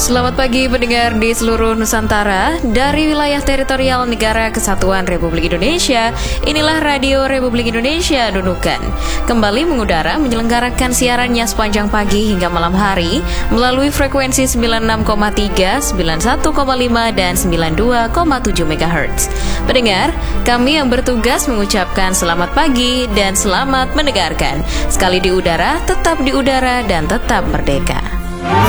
Selamat pagi pendengar di seluruh Nusantara. Dari wilayah teritorial Negara Kesatuan Republik Indonesia, inilah Radio Republik Indonesia Nunukan. Kembali mengudara menyelenggarakan siarannya sepanjang pagi hingga malam hari melalui frekuensi 96,3, 91,5 dan 92,7 MHz. Pendengar, kami yang bertugas mengucapkan selamat pagi dan selamat mendengarkan. Sekali di udara, tetap di udara dan tetap merdeka.